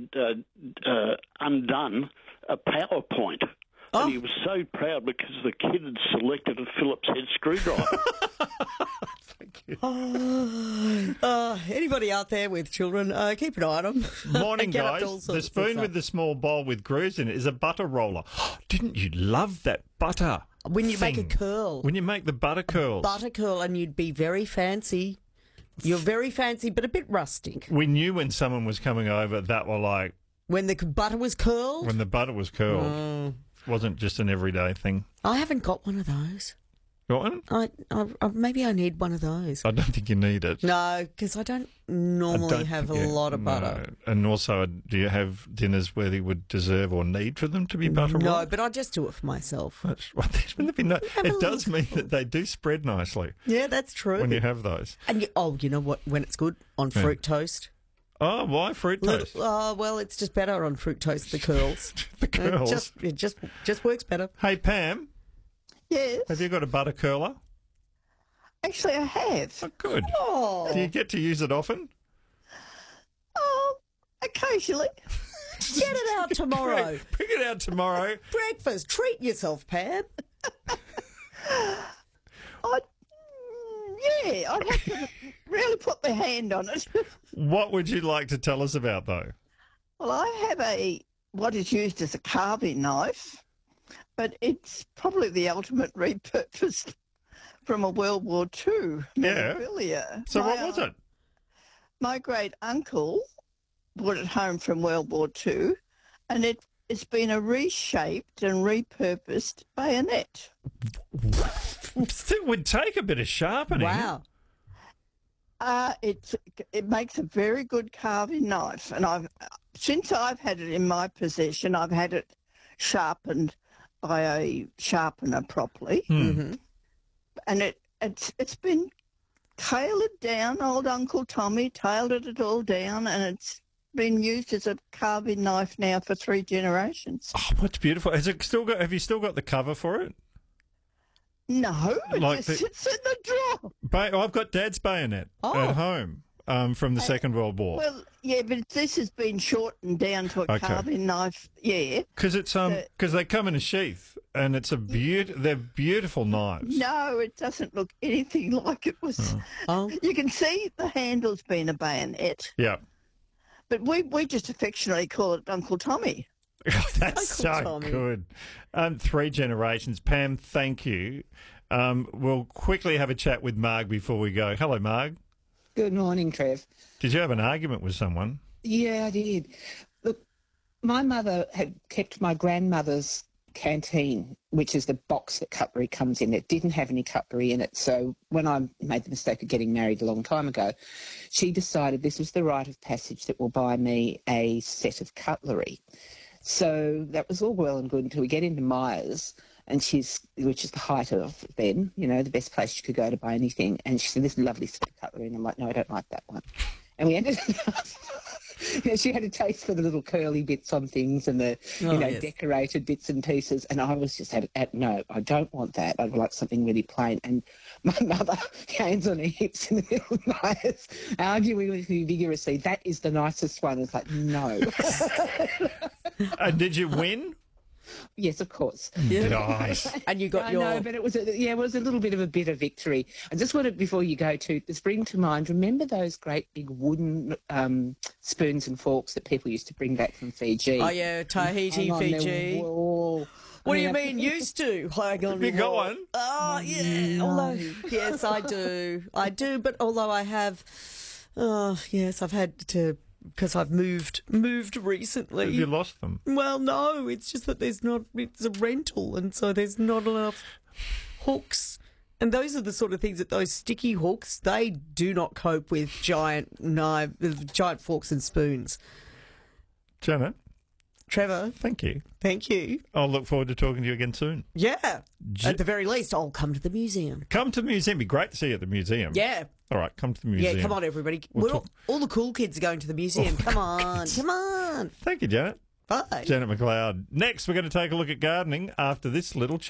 had undone a PowerPoint. Oh. And he was so proud because the kid had selected a Phillips head screwdriver. Thank you. Anybody out there with children, keep an eye on them. Morning, Get up to all guys. sorts The of spoon stuff. with the small bowl with grooves in it is a butter roller. Didn't you love that butter? When you make a thing? curl. When you make the butter curls. Butter curl, and you'd be very fancy. You're very fancy, but a bit rustic. We knew when someone was coming over that were like When the butter was curled? when the butter was curled. Wasn't just an everyday thing. I haven't got one of those. Got one? Maybe I need one of those. I don't think you need it. No, because I don't normally don't have a think you- lot of no. butter. And also, do you have dinners where you would deserve or need for them to be butter No, rolled? but I just do it for myself. Wouldn't it be nice? Have a It does look. mean that they do spread nicely Yeah, that's true. when you have those. And you know what? When it's good on fruit toast. Oh, why fruit toast? Well, it's just better on fruit toast. The curls. The curls. It just works better. Hey, Pam, Yes, have you got a butter curler? actually I have. Oh, good. Oh, Do you get to use it often? Oh, occasionally. get it out tomorrow. Bring it out tomorrow. Breakfast. Treat yourself, Pam. I'd have to really put my hand on it. What would you like to tell us about, though? Well, I have what is used as a carving knife, but it's probably the ultimate repurposed from a World War II Yeah. memorabilia. So what was it? My great uncle brought it home from World War II, and it's been a reshaped and repurposed bayonet. It would take a bit of sharpening. Wow. It makes a very good carving knife, and since I've had it in my possession, I've had it sharpened by a sharpener properly, Mm-hmm. and it's been tailored down. Old Uncle Tommy tailored it all down, and it's been used as a carving knife now for 3 generations. Oh, what's beautiful. Has it still got? Have you still got the cover for it? No, it Like just the- sits in the drawer. I've got Dad's bayonet at home from the Second World War. Well, yeah, but this has been shortened down to a Okay. carving knife. Yeah. Because it's because they come in a sheath and it's they're beautiful knives. No, it doesn't look anything like it was. Oh. You can see the handle's been a bayonet, Yeah. but we just affectionately call it Uncle Tommy. That's Uncle so Tommy. good. 3 generations. Pam, thank you. We'll quickly have a chat with Marg before we go. Hello, Marg. Good morning, Trev. Did you have an argument with someone? Yeah, I did. Look, my mother had kept my grandmother's canteen, which is the box that cutlery comes in. It didn't have any cutlery in it. So when I made the mistake of getting married a long time ago, she decided this was the rite of passage that will buy me a set of cutlery. So that was all well and good until we get into Myers, and which is the height of then, the best place you could go to buy anything. And she said, this lovely set of cutlery. And I'm like, no, I don't like that one. And we ended up, she had a taste for the little curly bits on things and the, yes. decorated bits and pieces. And I was just no, I don't want that. I'd like something really plain. And my mother, hands on her hips in the middle of Myers, arguing with me vigorously, that is the nicest one. It's like, no. And did you win? Yes, of course. Nice. And you got I your... know, but it was a little bit of a bitter victory. I just wanted, before you go, to bring to mind, remember those great big wooden spoons and forks that people used to bring back from Fiji? Oh, yeah, Tahiti, Hang on their Fiji. wall. What do you mean, used to? Hang on. Have you got what? one? Oh, yeah. Although, yes, I do. I do, but although I have... Oh, yes, I've had to... Because I've moved recently. Have you lost them? Well, no, it's just that it's a rental, and so there's not enough hooks. And those are the sort of things that those sticky hooks, they do not cope with giant forks and spoons. Janet, Trevor, thank you. thank you. I'll look forward to talking to you again soon. Yeah. At the very least, I'll come to the museum. Come to the museum. It'd be great to see you at the museum. Yeah. All right, come to the museum. Yeah, come on, everybody. We'll All the cool kids are going to the museum. Come on. Come on. Thank you, Janet. Bye. Janet McLeod. Next, we're going to take a look at gardening after this little chat.